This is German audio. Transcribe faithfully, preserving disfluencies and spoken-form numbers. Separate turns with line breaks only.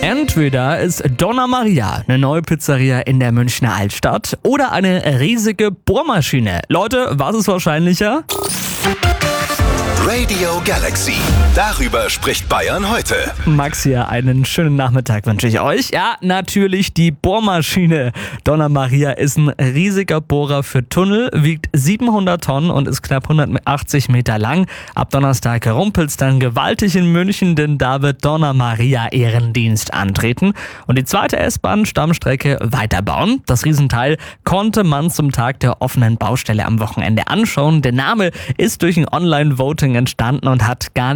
Entweder ist Donna Maria eine neue Pizzeria in der Münchner Altstadt oder eine riesige Bohrmaschine. Leute, was ist wahrscheinlicher?
Radio Galaxy. Darüber spricht Bayern heute.
Max hier, einen schönen Nachmittag wünsche ich euch. Ja, natürlich die Bohrmaschine. Donna Maria ist ein riesiger Bohrer für Tunnel, wiegt siebenhundert Tonnen und ist knapp hundertachtzig Meter lang. Ab Donnerstag rumpelt's dann gewaltig in München, denn da wird Donna Maria Ehrendienst antreten und die zweite S-Bahn-Stammstrecke weiterbauen. Das Riesenteil konnte man zum Tag der offenen Baustelle am Wochenende anschauen. Der Name ist durch ein Online-Voting entstanden und hat gar